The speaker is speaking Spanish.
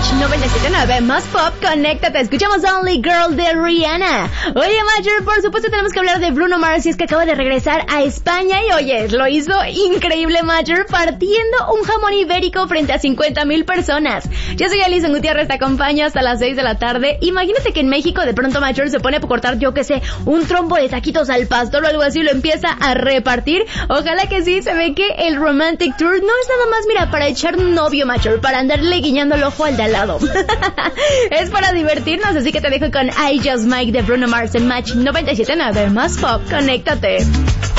Match 97.9 más pop, conéctate, escuchamos Only Girl de Rihanna. Oye, Major, por supuesto tenemos que hablar de Bruno Mars, y es que acaba de regresar a España y oye, lo hizo increíble, Major, partiendo un jamón ibérico frente a 50,000 personas. Yo soy Alison Gutiérrez, te acompaño hasta las 6 de la tarde. Imagínate que en México de pronto Major se pone a cortar, yo que sé, un trompo de taquitos al pastor o algo así, lo empieza a repartir. Ojalá que sí, se ve que el Romantic Tour no es nada más, mira, para echar un novio, Major, para andarle guiñando el ojo al de al lado. Es para divertirnos, así que te dejo con I Just Mike de Bruno Mars en Match 97.9 más pop, conéctate.